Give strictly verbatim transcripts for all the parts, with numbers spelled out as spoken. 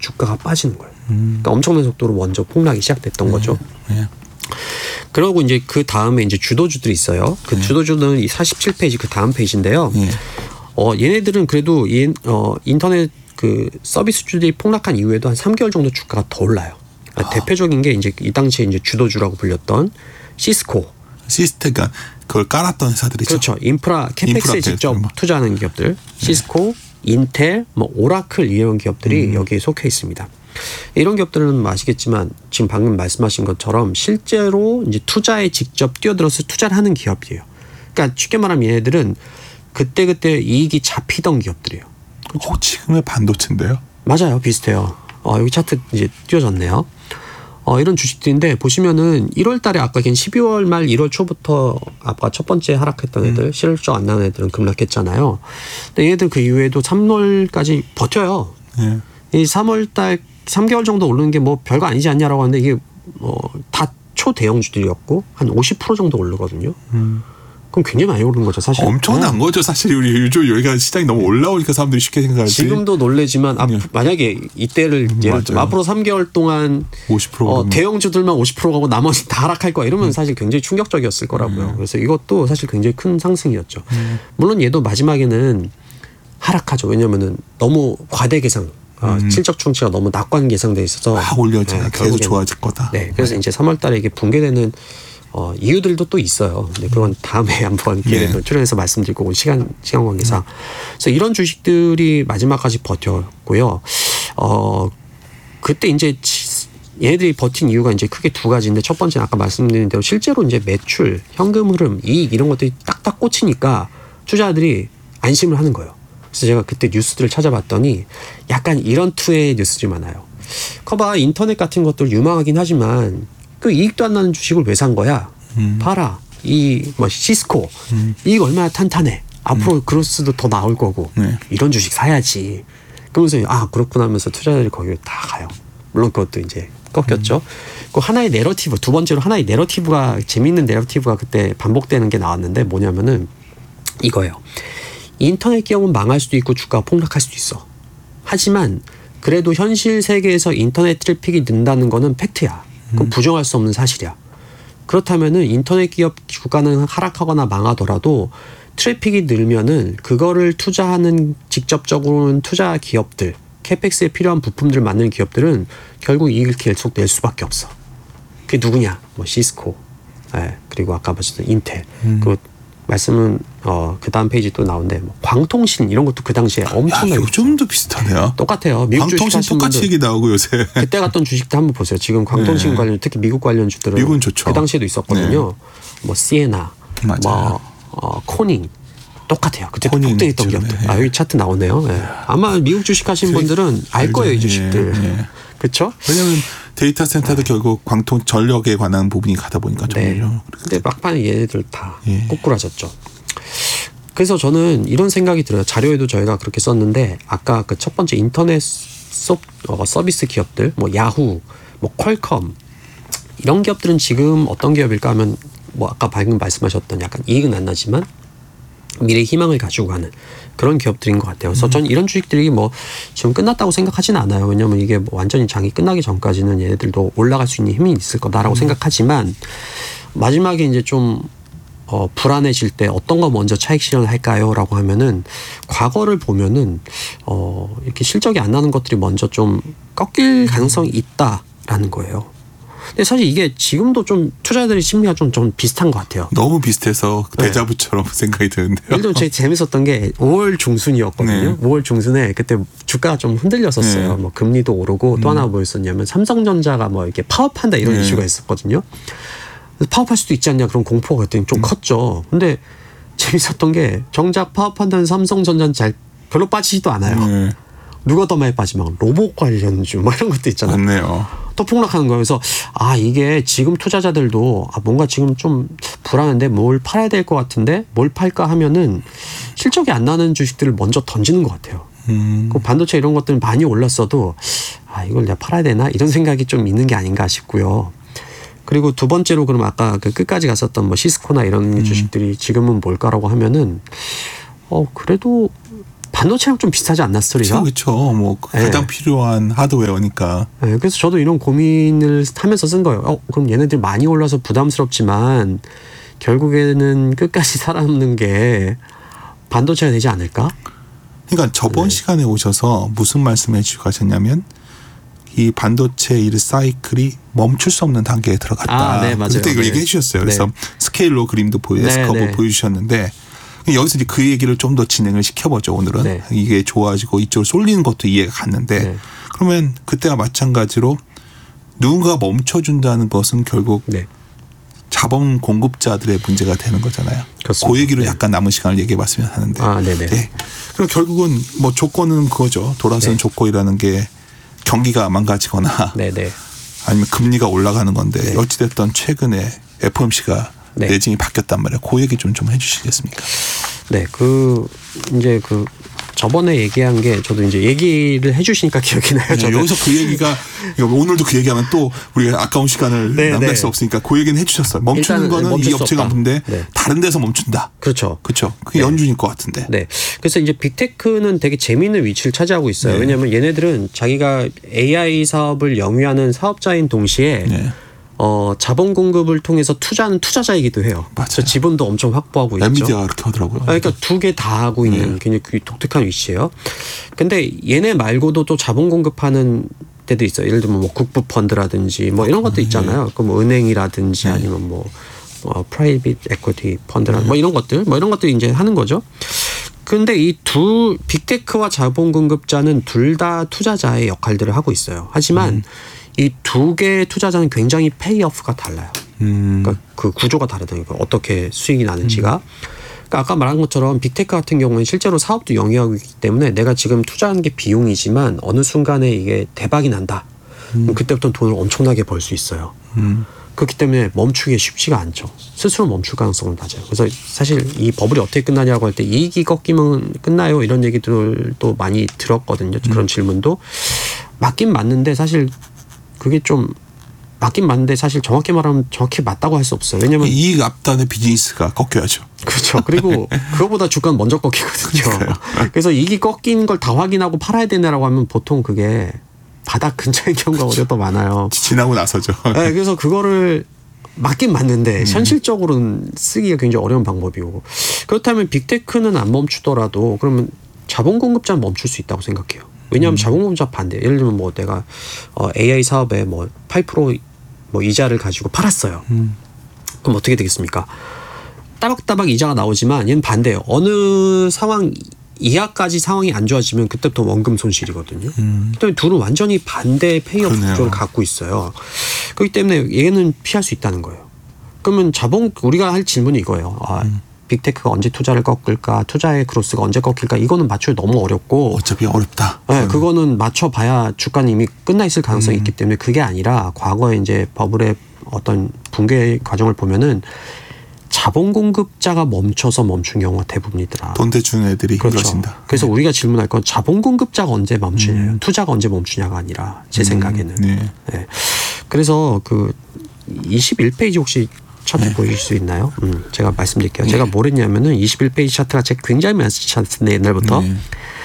주가가 빠지는 거예요. 음. 그러니까 엄청난 속도로 먼저 폭락이 시작됐던 네. 거죠. 네. 그러고 이제 그 다음에 이제 주도주들이 있어요. 그 네. 주도주들은 이 사십칠 페이지 그 다음 페이지인데요. 네. 어, 얘네들은 그래도 이, 어, 인터넷 그 서비스주들이 폭락한 이후에도 한 삼 개월 정도 주가가 더 올라요. 그러니까 아. 대표적인 게 이제 이 당시에 이제 주도주라고 불렸던 시스코. 시스템가 그걸 깔았던 회사들이죠. 그렇죠. 인프라 캐펙스에 인프라 직접 뭐. 투자하는 기업들, 시스코, 인텔, 뭐 오라클 이런 기업들이 음. 여기에 속해 있습니다. 이런 기업들은 아시겠지만 지금 방금 말씀하신 것처럼 실제로 이제 투자에 직접 뛰어들어서 투자를 하는 기업이에요. 그러니까 쉽게 말하면 얘네들은 그때 그때 이익이 잡히던 기업들이에요. 그렇죠. 어, 지금의 반도체인데요. 맞아요, 비슷해요. 어, 여기 차트 이제 띄워졌네요. 어, 이런 주식들인데 보시면은 일월 달에 아까 걘 십이월 말 일월 초부터 아까 첫 번째 하락했던 애들, 음. 실적 안 나는 애들은 급락했잖아요. 근데 얘들 그 이후에도 삼월까지 버텨요. 네. 이 삼월 달 삼 개월 정도 오르는 게 뭐 별거 아니지 않냐라고 하는데 이게 뭐 다 초대형주들이었고 한 오십 퍼센트 정도 오르거든요. 음. 그럼 굉장히 많이 오르는 거죠, 사실. 엄청난 네. 거죠, 사실. 우리 요즘 여기가 시장이 너무 올라오니까 사람들이 쉽게 생각하지. 지금도 놀래지만 앞, 네. 만약에 이때를 음, 예를 들면 앞으로 삼 개월 동안 오십 퍼센트 어, 대형주들만 오십 퍼센트 가고 나머지 다 하락할 거야 이러면 음. 사실 굉장히 충격적이었을 거라고요. 음. 그래서 이것도 사실 굉장히 큰 상승이었죠. 음. 물론 얘도 마지막에는 하락하죠. 왜냐하면은 너무 과대 계상. 어, 음. 실적 충치가 너무 낙관 계상돼 있어서 막 올렸잖아요. 네, 계속 좋아질 거다. 네, 그래서 네. 이제 삼월 달에 이게 붕괴되는 어, 이유들도 또 있어요. 근데 그건 다음에 한번 기회를 네. 출연해서 말씀드릴 거고 시간 시간 관계상. 음. 그래서 이런 주식들이 마지막까지 버텼고요. 어, 그때 이제 얘네들이 버틴 이유가 이제 크게 두 가지인데 첫 번째는 아까 말씀드린 대로 실제로 이제 매출, 현금 흐름, 이익 이런 것들이 딱딱 꽂히니까 투자자들이 안심을 하는 거예요. 그래서 제가 그때 뉴스들을 찾아봤더니 약간 이런 투의 뉴스들이 많아요. 커봐 인터넷 같은 것들 유망하긴 하지만 그 이익도 안 나는 주식을 왜 산 거야? 음. 봐라. 이 뭐 시스코 음. 이익 얼마나 탄탄해. 앞으로 음. 그로스도 더 나올 거고 네. 이런 주식 사야지. 그러면서 아 그렇구나 하면서 투자자들이 거기에 다 가요. 물론 그것도 이제 꺾였죠. 음. 그 하나의 내러티브 두 번째로 하나의 내러티브가 재미있는 내러티브가 그때 반복되는 게 나왔는데 뭐냐면은 이거예요. 인터넷 기업은 망할 수도 있고 주가가 폭락할 수도 있어. 하지만 그래도 현실 세계에서 인터넷 트래픽이 는다는 거는 팩트야. 그건 부정할 수 없는 사실이야. 그렇다면은 인터넷 기업 주가는 하락하거나 망하더라도 트래픽이 늘면은 그거를 투자하는 직접적으로는 투자 기업들, 캐펙스에 필요한 부품들을 만드는 기업들은 결국 이익을 계속 낼 수밖에 없어. 그게 누구냐? 뭐 시스코, 예, 그리고 아까 말씀드린 인텔. 음. 그 말씀은 어, 그 다음 페이지 또 나오는데 뭐 광통신 이런 것도 그 당시에 엄청나게 요즘도 비슷하네요. 똑같아요. 미국 광통신 똑같이 얘기 나오고 요새. 그때 갔던 주식도 한번 보세요. 지금 광통신 네. 관련 특히 미국 관련 주들은 미국은 좋죠. 그 당시에도 있었거든요. 네. 뭐 시에나, 맞아요. 뭐 어, 코닝 똑같아요. 그때 폭등했던 있죠. 기업들. 네. 아 여기 차트 나오네요. 네. 아마 미국 주식 하신 분들은 알 거예요, 이 주식들. 네. 네. 그렇죠? 왜냐하면 데이터 센터도 네. 결국 광통 전력에 관한 부분이 가다 보니까 네. 근데 막판에 얘네들 다 네. 꼬꾸라졌죠. 그래서 저는 이런 생각이 들어요. 자료에도 저희가 그렇게 썼는데 아까 그 첫 번째 인터넷 소, 어, 서비스 기업들, 뭐 야후, 뭐 퀄컴 이런 기업들은 지금 어떤 기업일까 하면 뭐 아까 방금 말씀하셨던 약간 이익은 안 나지만 미래 희망을 가지고 가는 그런 기업들인 것 같아요. 그래서 음. 저는 이런 주식들이 뭐 지금 끝났다고 생각하지는 않아요. 왜냐하면 이게 뭐 완전히 장이 끝나기 전까지는 얘네들도 올라갈 수 있는 힘이 있을 거다라고 음. 생각하지만 마지막에 이제 좀 어, 불안해질 때 어떤 거 먼저 차익 실현을 할까요? 라고 하면은 과거를 보면은 어, 이렇게 실적이 안 나는 것들이 먼저 좀 꺾일 가능성이 있다라는 거예요. 근데 사실 이게 지금도 좀 투자자들의 심리가 좀, 좀 비슷한 것 같아요. 너무 비슷해서 데자부처럼 네. 생각이 드는데요. 예를 들면 제일 재밌었던 게 오월 중순이었거든요. 네. 오월 중순에 그때 주가가 좀 흔들렸었어요. 네. 뭐 금리도 오르고 음. 또 하나 뭐였었냐면 삼성전자가 뭐 이렇게 파업한다 이런 네. 이슈가 있었거든요. 그래서 파업할 수도 있지 않냐 그런 공포가 그때 좀 음. 컸죠. 근데 재밌었던 게 정작 파업한다는 삼성전자는 잘 별로 빠지지도 않아요. 네. 누가 더 많이 빠지면 로봇 관련주 뭐 이런 것도 있잖아요. 맞네요. 또 폭락하는 거예요. 그래서 아 이게 지금 투자자들도 아 뭔가 지금 좀 불안한데 뭘 팔아야 될 것 같은데 뭘 팔까 하면은 실적이 안 나는 주식들을 먼저 던지는 것 같아요. 음. 그 반도체 이런 것들은 많이 올랐어도 아 이걸 내가 팔아야 되나 이런 생각이 좀 있는 게 아닌가 싶고요. 그리고 두 번째로 그럼 아까 그 끝까지 갔었던 뭐 시스코나 이런 음. 주식들이 지금은 뭘까라고 하면은 어 그래도 반도체랑 좀 비슷하지 않나 스토리가? 그렇죠. 뭐 가장 네. 필요한 하드웨어니까. 네, 그래서 저도 이런 고민을 하면서 쓴 거예요. 어, 그럼 얘네들 많이 올라서 부담스럽지만 결국에는 끝까지 살아남는 게 반도체가 되지 않을까? 그러니까 저번 네. 시간에 오셔서 무슨 말씀해 주시고 가셨냐면 이 반도체 이 사이클이 멈출 수 없는 단계에 들어갔다. 아, 네, 맞아요. 그때 이거 네. 얘기해 주셨어요. 네. 그래서 스케일로 그림도 보여, 네, 에스커브 네. 보여주셨는데 여기서 이제 그 얘기를 좀 더 진행을 시켜보죠. 오늘은 네. 이게 좋아지고 이쪽으로 쏠리는 것도 이해가 갔는데 네. 그러면 그때와 마찬가지로 누군가 멈춰준다는 것은 결국 네. 자본 공급자들의 문제가 되는 거잖아요. 그렇습니다. 그 얘기로 네. 약간 남은 시간을 얘기해 봤으면 하는데. 아, 네네. 네. 그럼 결국은 뭐 조건은 그거죠. 돌아서는 네. 조건이라는 게 경기가 망가지거나 네네. 아니면 금리가 올라가는 건데 네. 어찌됐든 최근에 에프오엠씨가 네. 내증이 바뀌었단 말이에요. 그 얘기 좀 좀 해주시겠습니까? 네, 그 이제 그 저번에 얘기한 게 저도 이제 얘기를 해주시니까 기억이 나요. 네, 여기서 그 얘기가 오늘도 그 얘기하면 또 우리가 아까운 시간을 네, 낭비할 네. 수 없으니까 그 얘기는 해주셨어요. 멈추는 거는 이 업체가 멈는데 네. 다른 데서 멈춘다. 그렇죠. 그렇죠. 그게 네. 연준일 것 같은데. 네. 그래서 이제 빅테크는 되게 재미있는 위치를 차지하고 있어요. 네. 왜냐하면 얘네들은 자기가 에이아이 사업을 영위하는 사업자인 동시에 네. 어, 자본 공급을 통해서 투자하는 투자자이기도 해요. 그래서 지분도 엄청 확보하고 있죠. 엔비디아가 그렇게 하더라고요. 그러니까 두 개 다 하고 있는 네. 굉장히 독특한 위치예요. 근데 얘네 말고도 또 자본 공급하는 데도 있어요. 예를 들면 뭐 국부 펀드라든지 뭐 이런 것도 있잖아요. 네. 그 뭐 은행이라든지 네. 아니면 뭐, 뭐 프라이빗 에쿼티 펀드라 네. 뭐 이런 것들 뭐 이런 것들 이제 하는 거죠. 근데 이 두 빅테크와 자본 공급자는 둘 다 투자자의 역할들을 하고 있어요. 하지만 음. 이 두 개의 투자자는 굉장히 페이오프가 달라요. 음. 그러니까 그 구조가 다르다니까 어떻게 수익이 나는지가. 음. 그러니까 아까 말한 것처럼 빅테크 같은 경우는 실제로 사업도 영위하고 있기 때문에 내가 지금 투자하는 게 비용이지만 어느 순간에 이게 대박이 난다. 음. 그때부터 돈을 엄청나게 벌 수 있어요. 음. 그렇기 때문에 멈추기 쉽지가 않죠. 스스로 멈출 가능성은 낮아요. 그래서 사실 이 버블이 어떻게 끝나냐고 할 때 이익이 꺾이면 끝나요 이런 얘기들도 많이 들었거든요. 그런 음. 질문도 맞긴 맞는데 사실 그게 좀 맞긴 맞는데 사실 정확히 말하면 정확히 맞다고 할 수 없어요. 왜냐하면 이익 앞단의 비즈니스가 꺾여야죠. 그렇죠. 그리고 그거보다 주가는 먼저 꺾이거든요. 그래서 이익이 꺾인 걸 다 확인하고 팔아야 되냐라고 하면 보통 그게 바닥 근처인 경우가 오히려 더 많아요. 지나고 나서죠. 네, 그래서 그거를 맞긴 맞는데 음. 현실적으로는 쓰기가 굉장히 어려운 방법이고 그렇다면 빅테크는 안 멈추더라도 그러면 자본 공급자는 멈출 수 있다고 생각해요. 왜냐하면 음. 자본 공급자 반대. 예를 들면 뭐 내가 어, 에이아이 사업에 뭐 팔 퍼센트 뭐 이자를 가지고 팔았어요. 음. 그럼 어떻게 되겠습니까? 따박따박 이자가 나오지만 얘는 반대예요. 어느 상황 이하까지 상황이 안 좋아지면 그때부터 원금 손실이거든요. 음. 그다음에 둘은 완전히 반대의 페이오프 구조를 갖고 있어요. 그렇기 때문에 얘는 피할 수 있다는 거예요. 그러면 자본 우리가 할 질문이 이거예요. 아, 음. 빅테크가 언제 투자를 꺾을까? 투자의 크로스가 언제 꺾일까? 이거는 맞추기 너무 어렵고 어차피 어렵다. 네, 음. 그거는 맞춰봐야 주가는 이미 끝나 있을 가능성이 음. 있기 때문에 그게 아니라 과거에 이제 버블의 어떤 붕괴 과정을 보면은 자본 공급자가 멈춰서 멈춘 경우가 대부분이더라. 돈 대주는 애들이 그렇죠. 힘들어진다. 그래서 네. 우리가 질문할 건 자본 공급자가 언제 멈추냐요. 음. 투자가 언제 멈추냐가 아니라 제 음. 생각에는. 네. 네. 그래서 그 이십일 페이지 혹시 차트 네. 보실 수 있나요? 음, 제가 말씀드릴게요. 네. 제가 뭘 했냐면은 이십일 페이지 차트가 제가 굉장히 많은 차트인데 옛날부터 네.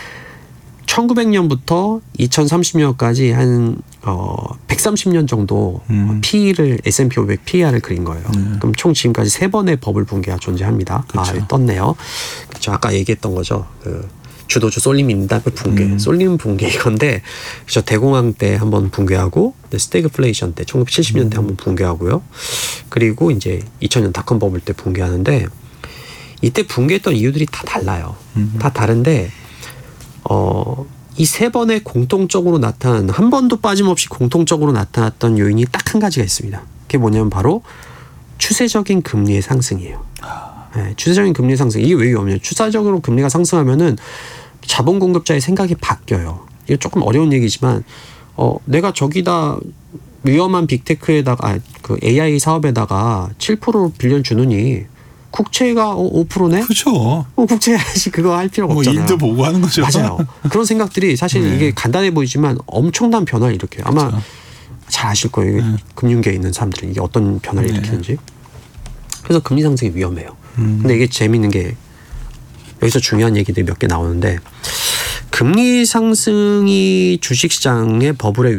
천구백 년부터 이천삼십 년까지 한 어, 백삼십 년 정도 음. 피이를 에스 앤 피 오백 피이알을 그린 거예요. 네. 그럼 총 지금까지 세 번의 버블 붕괴가 존재합니다. 그렇죠. 아, 떴네요. 그렇죠. 아까 얘기했던 거죠. 그 주도주 쏠림입니다. 그 붕괴. 음. 쏠림 붕괴 이건데 그렇죠. 대공황 때 한번 붕괴하고 스태그플레이션 때 천구백칠십 년대 음. 한번 붕괴하고요. 그리고 이제 이천 년 닷컴 버블 때 붕괴하는데 이때 붕괴했던 이유들이 다 달라요. 음. 다 다른데 어, 이 세 번의 공통적으로 나타난 한 번도 빠짐없이 공통적으로 나타났던 요인이 딱 한 가지가 있습니다. 그게 뭐냐면 바로 추세적인 금리의 상승이에요. 네, 추세적인 금리 상승. 이게 왜 위험해요? 추세적으로 금리가 상승하면은 자본 공급자의 생각이 바뀌어요. 이게 조금 어려운 얘기지만 어, 내가 저기다 위험한 빅테크에다가 아, 그 에이아이 사업에다가 칠 퍼센트 빌려 주느니 국채가 오 퍼센트네? 그렇죠. 어, 국채 그거 할 필요가 뭐 없잖아요. 일도 보고 하는 거죠. 맞아요. 그런 생각들이 사실 네. 이게 간단해 보이지만 엄청난 변화를 일으켜요. 아마 그렇죠. 잘 아실 거예요. 네. 금융계에 있는 사람들은 이게 어떤 변화를 네. 일으키는지. 그래서 금리 상승이 위험해요. 음. 근데 이게 재미있는 게 여기서 중요한 얘기들이 몇 개 나오는데 금리 상승이 주식시장의 버블의